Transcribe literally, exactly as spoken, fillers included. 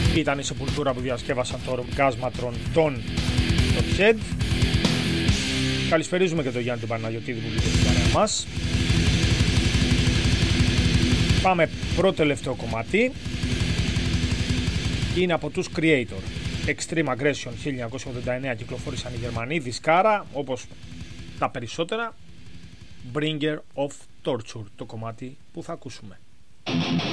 Ήταν η Sepultura που διασκεύασαν το Orgasmatron των Top Head. Καλησπερίζουμε και τον Γιάννη τον Παναγιωτίδη που βγήκε στην παρέα μας. Πάμε πρώτο τελευταίο κομμάτι. Είναι από τους Creator. Extreme Aggression χίλια εννιακόσια ογδόντα εννέα κυκλοφόρησαν οι Γερμανοί. Δισκάρα, όπως τα περισσότερα. Bringer of Torture, το κομμάτι που θα ακούσουμε.